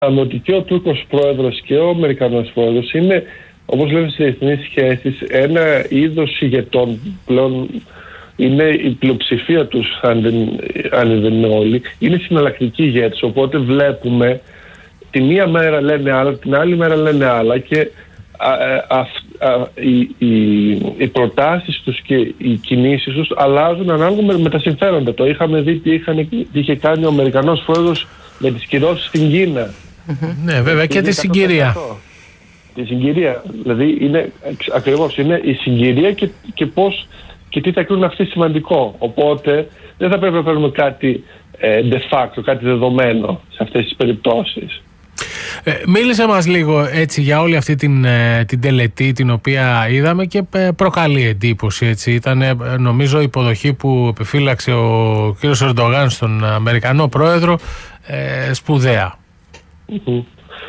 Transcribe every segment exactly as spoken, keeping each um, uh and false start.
ότι και ο Τούρκος πρόεδρος και ο Αμερικανός πρόεδρος είναι, όπως λέμε στις διεθνείς σχέσεις, ένα είδος ηγετών πλέον. Είναι η πλειοψηφία τους, αν δεν, αν δεν είναι όλοι, είναι συναλλακτικοί ηγέτες. Οπότε βλέπουμε τη μία μέρα λένε άλλα, την άλλη μέρα λένε άλλα και α, α, α, οι, οι, οι προτάσεις τους και οι κινήσεις τους αλλάζουν ανάλογα με, με τα συμφέροντα. Το είχαμε δει τι, είχαν, τι είχε κάνει ο Αμερικανός πρόεδρος με τις κυρώσεις στην Κίνα. Mm-hmm. Ναι, βέβαια, και τη συγκυρία. Τη συγκυρία. Δηλαδή είναι ακριβώς είναι η συγκυρία και, και πώς και τι θα κρίνουν αυτοί σημαντικό. Οπότε δεν θα πρέπει να παίρνουμε κάτι ε, de facto, κάτι δεδομένο σε αυτές τις περιπτώσεις. Ε, μίλησε μας λίγο έτσι για όλη αυτή την, την τελετή την οποία είδαμε και προκαλεί εντύπωση. Έτσι. Ήταν νομίζω η υποδοχή που επιφύλαξε ο κ. Ερντογάν στον Αμερικανό πρόεδρο ε, σπουδαία. Mm-hmm.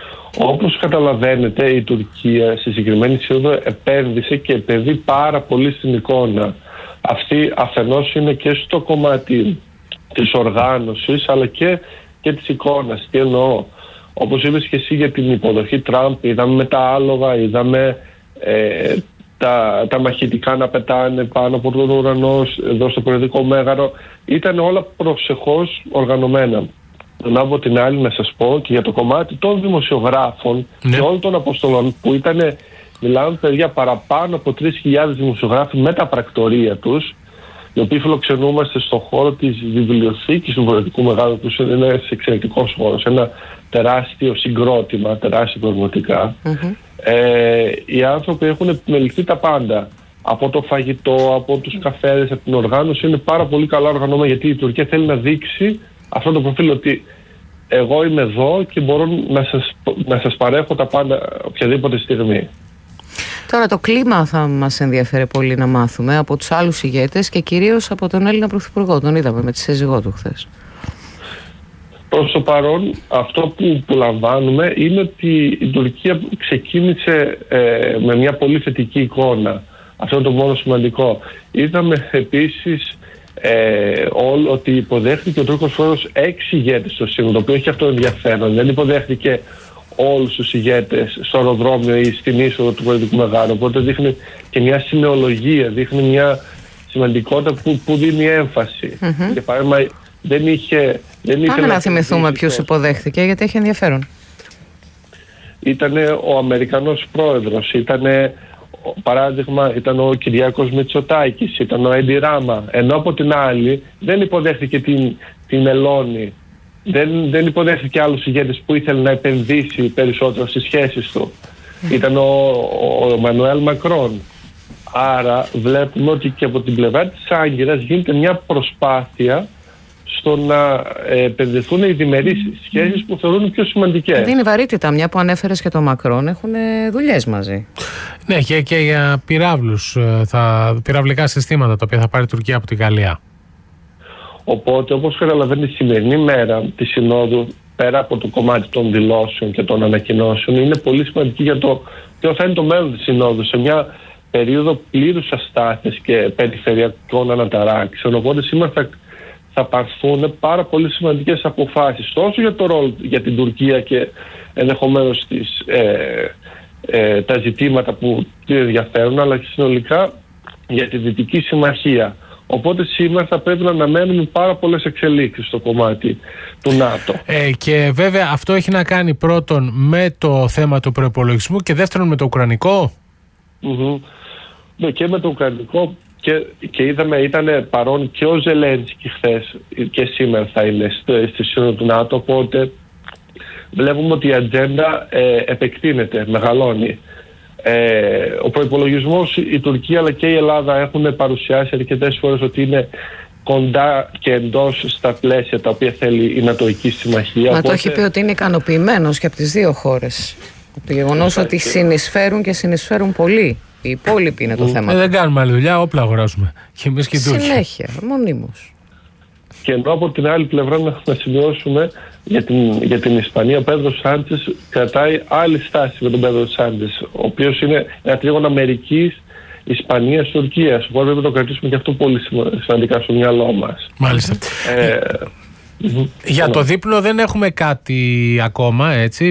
Όπως καταλαβαίνετε, η Τουρκία στη συγκεκριμένη σύνοδο επένδυσε και επενδύει πάρα πολύ στην εικόνα. Αυτή αφενός είναι και στο κομμάτι της οργάνωσης αλλά και, και της εικόνας. Τι εννοώ? Όπως είπες και εσύ για την υποδοχή Τραμπ, είδαμε με τα άλογα, είδαμε ε, τα, τα μαχητικά να πετάνε πάνω από τον ουρανό εδώ στο Προεδρικό Μέγαρο. Ήταν όλα προσεχώς οργανωμένα. Από την άλλη να σας πω και για το κομμάτι των δημοσιογράφων ναι. και όλων των αποστολών που ήταν, μιλάμε παιδιά, παραπάνω από τρεις χιλιάδες δημοσιογράφοι με τα πρακτορία τους, οι οποίοι φιλοξενούμαστε στον χώρο της βιβλιοθήκης του Προεδρικού Μεγάρου, που είναι ένας εξαιρετικός χώρος, ένα τεράστιο συγκρότημα, τεράστιο πραγματικά. Mm-hmm. Ε, οι άνθρωποι έχουν επιμεληθεί τα πάντα. Από το φαγητό, από τους καφέδες, από την οργάνωση, είναι πάρα πολύ καλά οργανωμένα, γιατί η Τουρκία θέλει να δείξει αυτό το προφίλ ότι εγώ είμαι εδώ και μπορώ να σας, να σας παρέχω τα πάντα οποιαδήποτε στιγμή. Τώρα το κλίμα θα μας ενδιαφέρει πολύ να μάθουμε από τους άλλους ηγέτες και κυρίως από τον Έλληνα Πρωθυπουργό. Τον είδαμε με τη σύζυγό του χθες. Προς το παρόν αυτό που, που λαμβάνουμε είναι ότι η Τουρκία ξεκίνησε ε, με μια πολύ θετική εικόνα. Αυτό είναι το μόνο σημαντικό. Είδαμε επίσης Ε, όλο, ότι υποδέχτηκε ο Τούρκος πρόεδρος έξι ηγέτες στο σύνολο, το οποίο έχει αυτό ενδιαφέρον. Δεν υποδέχτηκε όλους τους ηγέτες στο αεροδρόμιο ή στην είσοδο του Προεδρικού Μεγάρου. Οπότε δείχνει και μια σημεολογία, δείχνει μια σημαντικότητα που, που δίνει έμφαση. Mm-hmm. Για παράδειγμα, δεν είχε. Δεν Πάμε να θυμηθούμε ποιους υποδέχτηκε, γιατί έχει ενδιαφέρον. Ήτανε ο Αμερικανός πρόεδρος, ήτανε. Παράδειγμα ήταν ο Κυριάκος Μητσοτάκης, ήταν ο Έντι Ράμα, ενώ από την άλλη δεν υποδέχθηκε την, την Μελώνη, δεν, δεν υποδέχθηκε άλλους ηγέτες που ήθελε να επενδύσει περισσότερο στις σχέσεις του. Mm. Ήταν ο, ο, ο Μανουέλ Μακρόν. Άρα βλέπουμε ότι και από την πλευρά της Άγκυρας γίνεται μια προσπάθεια στο να επενδυθούν οι διμερείς σχέσεις που θεωρούν πιο σημαντικές. Δίνει βαρύτητα, μια που ανέφερες και το Μακρόν, έχουν δουλειές μαζί. Ναι, και, και για πυράβλους, θα, πυραυλικά συστήματα τα οποία θα πάρει η Τουρκία από την Γαλλία. Οπότε, όπως καταλαβαίνει, η σημερινή μέρα της Συνόδου, πέρα από το κομμάτι των δηλώσεων και των ανακοινώσεων, είναι πολύ σημαντική για το ποιο θα είναι το μέλλον της Συνόδου σε μια περίοδο πλήρους αστάθειας και περιφερειακών αναταράξεων. Οπότε σήμερα θα θα πάρθουν πάρα πολύ σημαντικές αποφάσεις τόσο για το ρόλο για την Τουρκία και ενδεχομένως τις, ε, ε, τα ζητήματα που την ενδιαφέρουν, αλλά και συνολικά για τη Δυτική Συμμαχία. Οπότε σήμερα θα πρέπει να αναμένουμε πάρα πολλές εξελίξεις στο κομμάτι του ΝΑΤΟ. Ε, και βέβαια αυτό έχει να κάνει πρώτον με το θέμα του προϋπολογισμού και δεύτερον με το Ουκρανικό. Mm-hmm. Ναι, και με το Ουκρανικό. Και, και είδαμε, ήταν παρόν και ο Ζελένσκι χθες και σήμερα θα είναι στη Σύνοδο του ΝΑΤΟ, οπότε βλέπουμε ότι η ατζέντα ε, επεκτείνεται, μεγαλώνει. Ε, ο προϋπολογισμός, η Τουρκία αλλά και η Ελλάδα έχουν παρουσιάσει αρκετές φορές ότι είναι κοντά και εντός στα πλαίσια τα οποία θέλει η Νατοϊκή Συμμαχία. Μα οπότε το έχει πει ότι είναι ικανοποιημένος και από τις δύο χώρες. Το γεγονός ότι συνεισφέρουν και συνεισφέρουν πολύ. Οι υπόλοιποι είναι το θέμα. Ε, δεν κάνουμε άλλη δουλειά, όπλα αγοράζουμε. Και εμείς και οι Τούρκοι. Συνέχεια, μονίμως. Και ενώ από την άλλη πλευρά να, να σημειώσουμε για την, για την Ισπανία, ο Πέδρο Σάντσες κρατάει άλλη στάση με τον Πέδρο Σάντσες, ο οποίος είναι ένα τρίγωνο Αμερικής, Ισπανίας, Τουρκίας. Οπότε πρέπει να το κρατήσουμε και αυτό πολύ σημαντικά στο μυαλό μας. Μάλιστα. Ε, Για το δείπνο δεν έχουμε κάτι ακόμα, έτσι.